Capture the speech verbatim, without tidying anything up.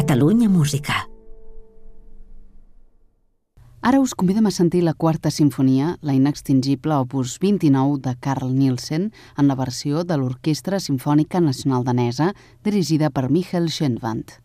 Catalunya Música. Ara us convidem a sentir la quarta sinfonia, la inextingible opus vint-i-nou de Carl Nielsen, en la versió de l'Orquestra Simfònica Nacional Danesa, dirigida per Michael Schønwandt.